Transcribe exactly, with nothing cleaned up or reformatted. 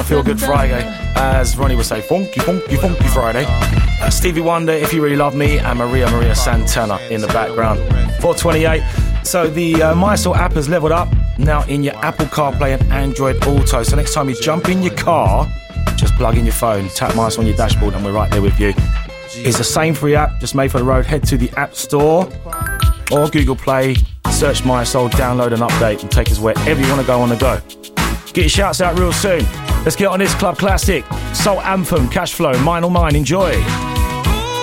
Feel Good Friday. As Ronnie would say, funky, funky, funky Friday. Uh, Stevie Wonder, If You Really Love Me, and Maria Maria Santana in the background. four twenty-eight. So the uh, MySoul app has leveled up now in your Apple CarPlay and Android Auto. So next time you jump in your car, just plug in your phone, tap MySoul on your dashboard, and we're right there with you. It's the same free app, just made for the road. Head to the App Store or Google Play, search MySoul, download and update, and take us wherever you want to go on the go. Get your shouts out real soon. Let's get on this club classic, Soul Anthem, Cash Flow, Mine or Mine. Enjoy.